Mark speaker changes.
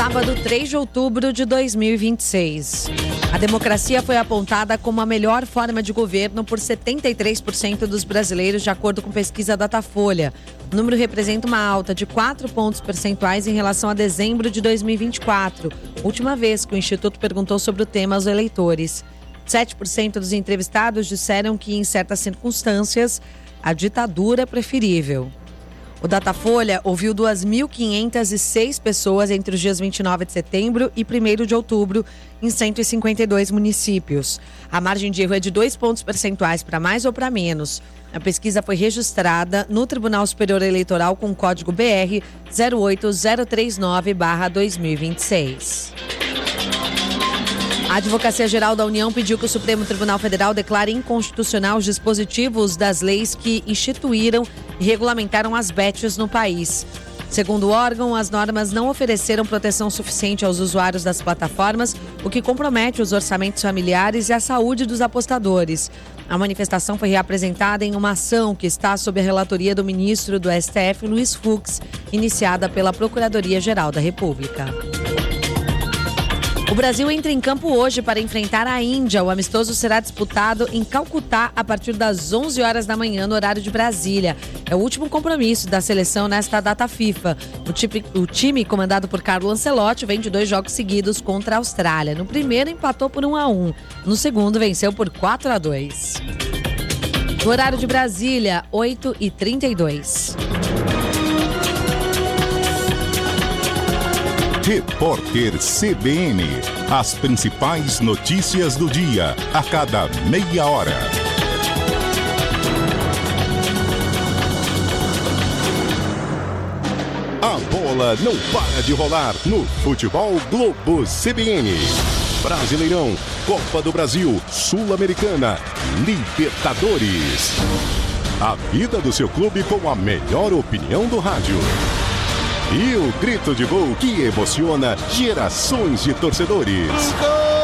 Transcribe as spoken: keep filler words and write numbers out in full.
Speaker 1: Sábado, três de outubro de dois mil e vinte e seis. A democracia foi apontada como a melhor forma de governo por setenta e três por cento dos brasileiros, de acordo com pesquisa Datafolha. O número representa uma alta de quatro pontos percentuais em relação a dezembro de dois mil e vinte e quatro, última vez que o Instituto perguntou sobre o tema aos eleitores. sete por cento dos entrevistados disseram que, em certas circunstâncias, a ditadura é preferível. O Datafolha ouviu duas mil quinhentas e seis pessoas entre os dias vinte e nove de setembro e primeiro de outubro, em cento e cinquenta e dois municípios. A margem de erro é de dois pontos percentuais para mais ou para menos. A pesquisa foi registrada no Tribunal Superior Eleitoral com o código B R zero oito zero três nove barra dois mil e vinte e seis. A Advocacia Geral da União pediu que o Supremo Tribunal Federal declare inconstitucional os dispositivos das leis que instituíram e regulamentaram as bets no país. Segundo o órgão, as normas não ofereceram proteção suficiente aos usuários das plataformas, o que compromete os orçamentos familiares e a saúde dos apostadores. A manifestação foi reapresentada em uma ação que está sob a relatoria do ministro do S T F, Luiz Fux, iniciada pela Procuradoria-Geral da República. O Brasil entra em campo hoje para enfrentar a Índia. O amistoso será disputado em Calcutá a partir das onze horas da manhã, no horário de Brasília. É o último compromisso da seleção nesta data FIFA. O time, o time comandado por Carlo Ancelotti vem de dois jogos seguidos contra a Austrália. No primeiro, empatou por um a um. No segundo, venceu por quatro a dois. No horário de Brasília, oito e trinta e dois.
Speaker 2: Repórter C B N. As principais notícias do dia, a cada meia hora. A bola não para de rolar no Futebol Globo C B N. Brasileirão, Copa do Brasil, Sul-Americana, Libertadores. A vida do seu clube com a melhor opinião do rádio. E o grito de gol que emociona gerações de torcedores.